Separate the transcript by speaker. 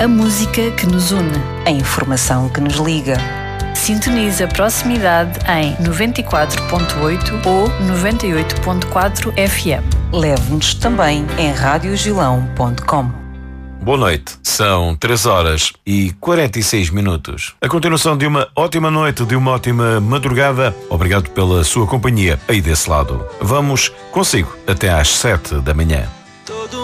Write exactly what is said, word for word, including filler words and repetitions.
Speaker 1: A música que nos une.
Speaker 2: A informação que nos liga.
Speaker 1: Sintoniza a proximidade em noventa e quatro ponto oito ou noventa e oito ponto quatro F M.
Speaker 2: Leve-nos também em rádio gilão ponto com.
Speaker 3: Boa noite, são três horas e quarenta e seis minutos. A continuação de uma ótima noite, de uma ótima madrugada. Obrigado pela sua companhia aí desse lado. Vamos consigo até às sete da manhã.
Speaker 4: Todo